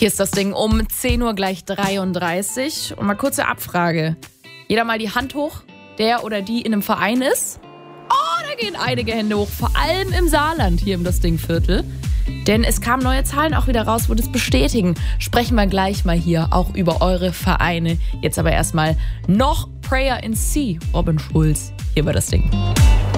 Hier ist das Ding um 10 Uhr gleich 33. Und mal kurze Abfrage. Jeder mal die Hand hoch, der oder die in einem Verein ist. Oh, da gehen einige Hände hoch. Vor allem im Saarland, hier im Das Ding-Viertel. Denn es kamen neue Zahlen auch wieder raus, wo das bestätigen. Sprechen wir gleich mal hier auch über eure Vereine. Jetzt aber erstmal noch Prayer in C, Robin Schulz, hier bei Das Ding.